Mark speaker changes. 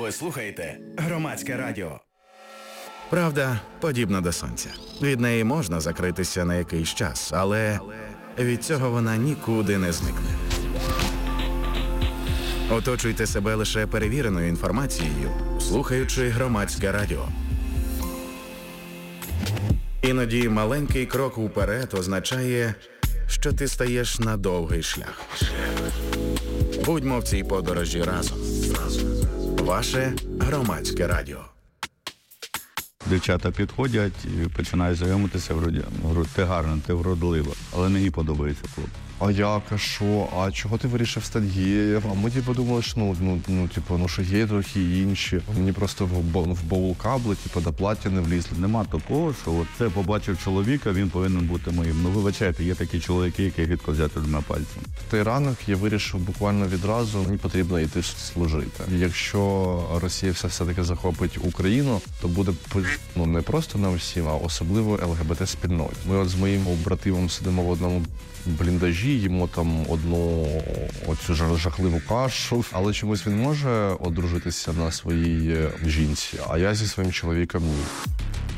Speaker 1: Ви слухаєте Громадське радіо.
Speaker 2: Правда подібна до сонця. Від неї можна закритися на якийсь час, але від цього вона нікуди не зникне. Оточуйте себе лише перевіреною інформацією, слухаючи Громадське радіо. Іноді маленький крок уперед означає, що ти стаєш на довгий шлях. Будьмо в цій подорожі разом. Ваше Громадське радіо.
Speaker 3: Дівчата підходять і починають знайомитися, вроді, говорю, ти гарна, ти вродлива, але мені подобається хлоп.
Speaker 4: А як, а що, а чого ти вирішив стати геєм? А ми подумали, що що геї трохи інші. Мені просто в боулкабли, до плаття не влізли.
Speaker 3: Нема такого, що от це побачив чоловіка, він повинен бути моїм. Ну, вибачайте, є такі чоловіки, які рідко взяти двома пальцями.
Speaker 4: В той ранок я вирішив буквально відразу, мені потрібно йти служити. Якщо Росія все-таки захопить Україну, то буде не просто на всім, а особливо ЛГБТ-спільноті. Ми от з моїм братимом сидимо в одному бліндажі, їмо там одну оцю жахливу кашу, але чомусь він може одружитися на своїй жінці, а я зі своїм чоловіком ні.